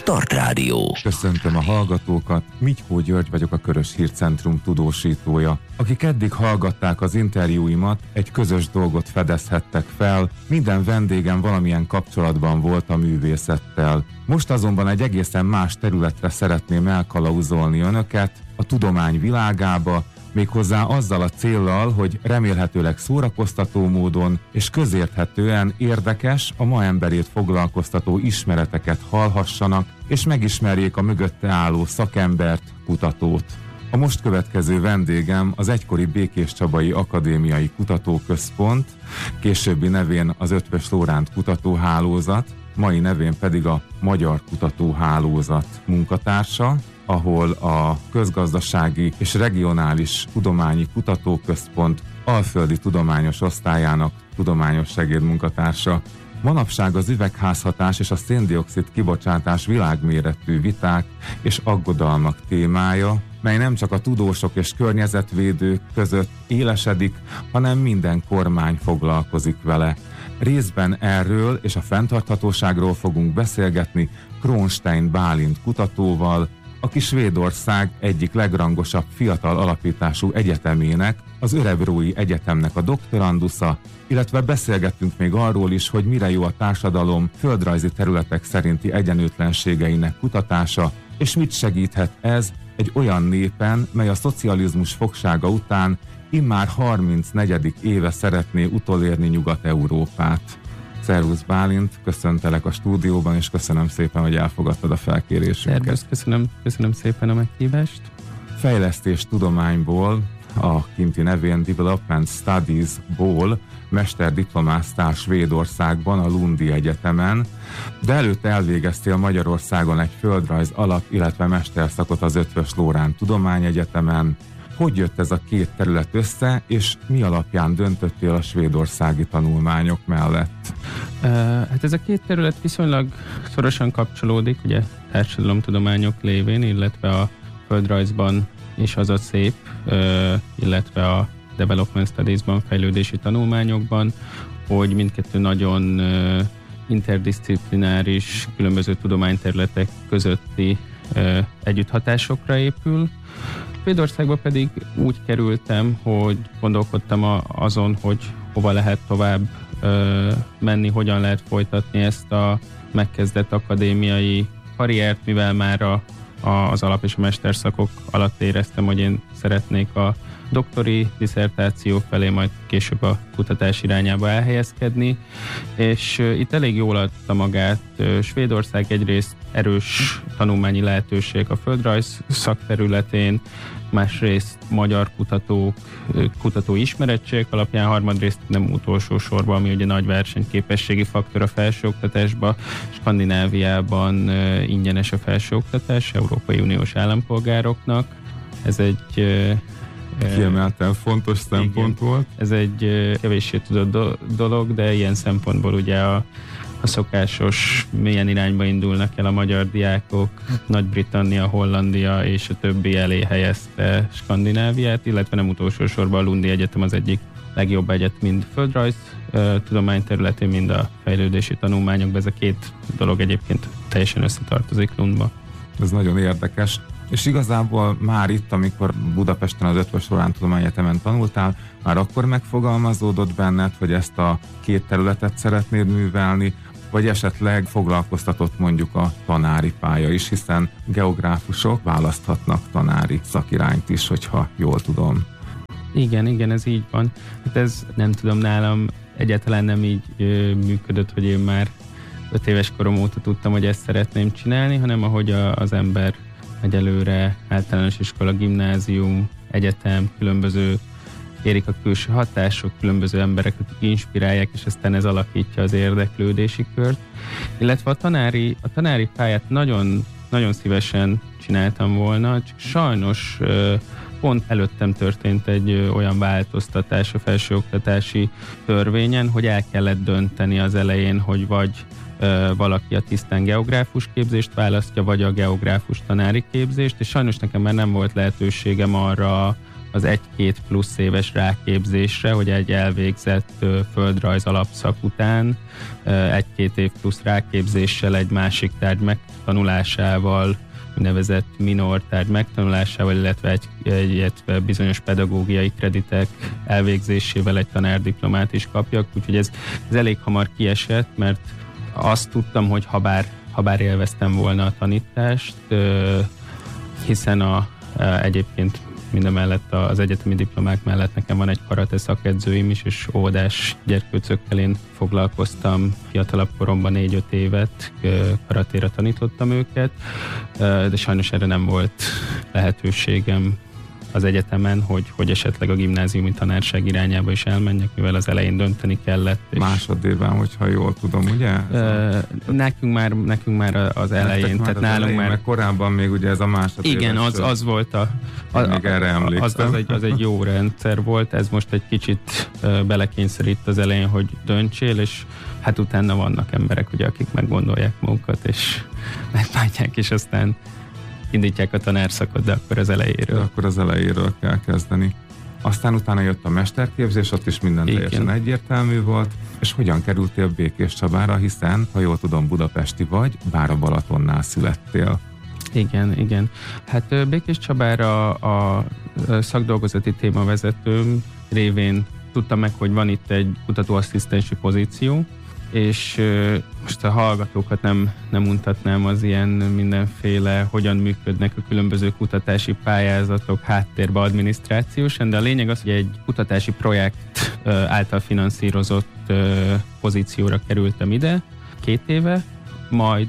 Start Rádió. Köszöntöm a hallgatókat, Mitykó György vagyok, a Körös Hírcentrum tudósítója. Akik eddig hallgatták az interjúimat, egy közös dolgot fedezhettek fel, minden vendégem valamilyen kapcsolatban volt a művészettel. Most azonban egy egészen más területre szeretném elkalauzolni önöket, a tudomány világába, méghozzá azzal a céllal, hogy remélhetőleg szórakoztató módon és közérthetően érdekes, a ma emberét foglalkoztató ismereteket hallhassanak, és megismerjék a mögötte álló szakembert, kutatót. A most következő vendégem az egykori Békéscsabai Akadémiai Kutatóközpont, későbbi nevén az Eötvös Loránd Kutatóhálózat, mai nevén pedig a Magyar Kutatóhálózat munkatársa, ahol a Közgazdasági és Regionális Tudományi Kutatóközpont Alföldi Tudományos Osztályának tudományos segédmunkatársa. Manapság az üvegházhatás és a szén-dioxid kibocsátás világméretű viták és aggodalmak témája, mely nem csak a tudósok és környezetvédők között élesedik, hanem minden kormány foglalkozik vele. Részben erről és a fenntarthatóságról fogunk beszélgetni Kronstein Bálint kutatóval, aki Svédország egyik legrangosabb fiatal alapítású egyetemének, az Örebrói Egyetemnek a doktorandusza, illetve beszélgettünk még arról is, hogy mire jó a társadalom földrajzi területek szerinti egyenlőtlenségeinek kutatása, és mit segíthet ez egy olyan népen, mely a szocializmus fogsága után immár 34. éve szeretné utolérni Nyugat-Európát. Szervusz Bálint, köszöntelek a stúdióban, és köszönöm szépen, hogy elfogadtad a felkérésünket. Szervusz, köszönöm szépen a meghívást. Fejlesztés tudományból, a kinti nevén Development Studies-ból mesterdiplomáztál Svédországban, a Lundi Egyetemen, de előtte elvégeztél Magyarországon egy földrajz alap, illetve mesterszakot az Eötvös Loránd Tudományegyetemen. Hogy jött ez a két terület össze, és mi alapján döntöttél a svédországi tanulmányok mellett? Hát ez a két terület viszonylag szorosan kapcsolódik, ugye társadalomtudományok lévén, illetve a földrajzban is az a szép, illetve a Development Studies-ban, fejlődési tanulmányokban, hogy mindkettő nagyon interdisziplináris, különböző tudományterületek közötti együtthatásokra épül. Svédországba pedig úgy kerültem, hogy gondolkodtam azon, hogy hova lehet tovább menni, hogyan lehet folytatni ezt a megkezdett akadémiai karriert, mivel már az alap- és a mesterszakok alatt éreztem, hogy én szeretnék a doktori disszertáció felé, majd később a kutatás irányába elhelyezkedni, és itt elég jól adta magát. Svédország egyrészt erős tanulmányi lehetőség a földrajz szakterületén, másrészt magyar kutatói ismerettség alapján, harmadrészt nem utolsó sorban, ami ugye nagy versenyképességi faktor a felsőoktatásban. Skandináviában ingyenes a felsőoktatás Európai Uniós állampolgároknak. Ez egy kiemelten fontos szempont volt. Ez egy kevéssé tudott dolog, de ilyen szempontból ugye a szokásos milyen irányba indulnak el a magyar diákok, Nagy-Britannia, Hollandia és a többi elé helyezte Skandináviát, illetve nem utolsó sorban a Lundi Egyetem az egyik legjobb egyetem, mind földrajz tudomány területén, mind a fejlődési tanulmányokban. Ez a két dolog egyébként teljesen összetartozik Lundba. Ez nagyon érdekes. És igazából már itt, amikor Budapesten az Eötvös Loránd Tudományegyetemen tanultál, már akkor megfogalmazódott benned, hogy ezt a két területet szeretnéd művelni, vagy esetleg foglalkoztatott mondjuk a tanári pálya is, hiszen geográfusok választhatnak tanári szakirányt is, hogyha jól tudom. Igen, ez így van. Hát ez nem tudom, nálam egyáltalán nem így működött, hogy én már 5 éves korom óta tudtam, hogy ezt szeretném csinálni, hanem ahogy az ember egyelőre általános iskola, gimnázium, egyetem, különböző érik a külső hatások, különböző emberek, akik inspirálják, és aztán ez alakítja az érdeklődési kört. Illetve a tanári pályát nagyon, nagyon szívesen csináltam volna, csak sajnos pont előttem történt egy olyan változtatás a felsőoktatási törvényen, hogy el kellett dönteni az elején, hogy vagy valaki a tisztán geográfus képzést választja, vagy a geográfus tanári képzést, és sajnos nekem már nem volt lehetőségem arra az 1-2 plusz éves ráképzésre, hogy egy elvégzett földrajz alapszak után 1-2 év plusz ráképzéssel egy másik tárgy megtanulásával, úgynevezett minor tárgy megtanulásával, illetve bizonyos pedagógiai kreditek elvégzésével egy tanárdiplomát is kapjak, úgyhogy ez elég hamar kiesett, mert azt tudtam, hogy habár élveztem volna a tanítást, hiszen egyébként mindemellett az egyetemi diplomák mellett nekem van egy karate szakedzőim is, és óvodás gyerkőcökkel én foglalkoztam fiatalabb koromban 4-5 évet, karatéra tanítottam őket, de sajnos erre nem volt lehetőségem az egyetemen, hogy esetleg a gimnáziumi tanárság irányába is elmenjek, mivel az elején dönteni kellett. Másodévben, hogyha jól tudom, ugye? Nekünk már az elején, tehát nálunk már... Korábban még ugye ez a másodéves... Igen, az volt még erre emlékszem. Az egy jó rendszer volt, ez most egy kicsit belekényszerít az elején, hogy döntsél, és hát utána vannak emberek, ugye, akik meggondolják magukat, és megbántják, és aztán indítják a tanárszakot, de akkor az elejéről kell kezdeni. Aztán utána jött a mesterképzés, ott is minden teljesen egyértelmű volt. És hogyan kerültél Békéscsabára, hiszen, ha jól tudom, budapesti vagy, bár a Balatonnál születtél. Igen. Hát Békéscsabára a szakdolgozati témavezetőm révén tudtam meg, hogy van itt egy kutatóasszisztensi pozíció, és most a hallgatókat nem untatnám az ilyen mindenféle, hogyan működnek a különböző kutatási pályázatok háttérbe adminisztrációsan, de a lényeg az, hogy egy kutatási projekt által finanszírozott pozícióra kerültem ide 2 éve, majd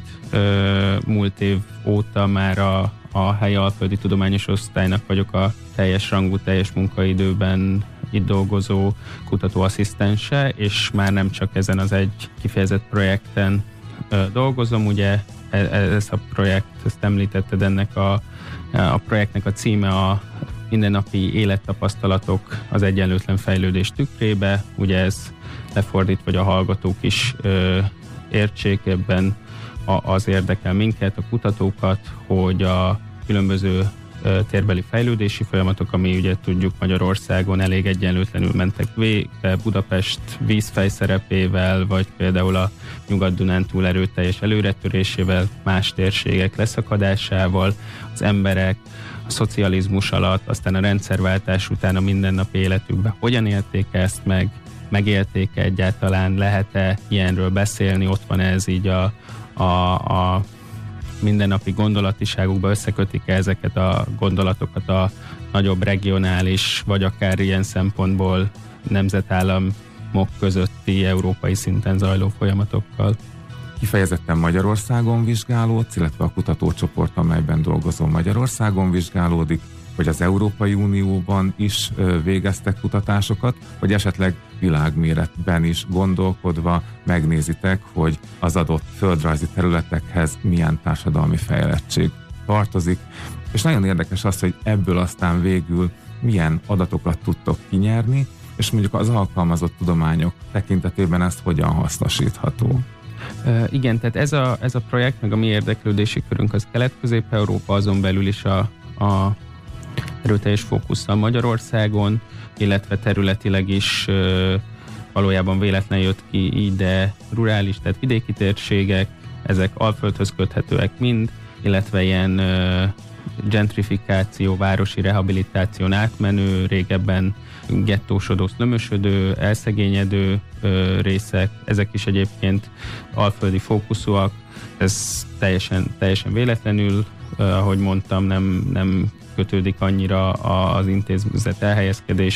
múlt év óta már a helyi alföldi tudományos osztálynak vagyok a teljes rangú, teljes munkaidőben itt dolgozó kutatóasszisztense, és már nem csak ezen az egy kifejezett projekten dolgozom, ugye ez a projekt, ezt említetted, ennek a projektnek a címe a mindennapi élettapasztalatok az egyenlőtlen fejlődés tükrébe, ugye ez lefordít, vagy a hallgatók is értsék, ebben az érdekel minket, a kutatókat, hogy a különböző térbeli fejlődési folyamatok, ami ugye tudjuk Magyarországon elég egyenlőtlenül mentek végbe, Budapest vízfej szerepével, vagy például a Nyugat-Dunántúl erőteljes előretörésével, más térségek leszakadásával, az emberek a szocializmus alatt, aztán a rendszerváltás után a mindennapi életükben hogyan élték ezt meg, megélték egyáltalán, lehet-e ilyenről beszélni, ott van ez így a mindennapi gondolatiságukba, összekötik ezeket a gondolatokat a nagyobb regionális, vagy akár ilyen szempontból nemzetállamok közötti európai szinten zajló folyamatokkal. Kifejezetten Magyarországon vizsgálódsz, illetve a kutatócsoport, amelyben dolgozom, Magyarországon vizsgálódik, vagy az Európai Unióban is végeztek kutatásokat, vagy esetleg világméretben is gondolkodva megnézitek, hogy az adott földrajzi területekhez milyen társadalmi fejlettség tartozik. És nagyon érdekes az, hogy ebből aztán végül milyen adatokat tudtok kinyerni, és mondjuk az alkalmazott tudományok tekintetében ezt hogyan hasznosítható. Igen, tehát ez a projekt, meg a mi érdeklődési körünk az Kelet-Közép-Európa, azon belül is a erőteljes fókusszal Magyarországon, illetve területileg is valójában véletlen jött ki ide rurális, tehát vidéki térségek, ezek Alföldhöz köthetőek mind, illetve ilyen gentrifikáció, városi rehabilitáción átmenő, régebben gettósodó, szlömösödő, elszegényedő részek, ezek is egyébként alföldi fókuszúak, ez teljesen véletlenül, ahogy mondtam, nem kötődik annyira az intézet elhelyezkedése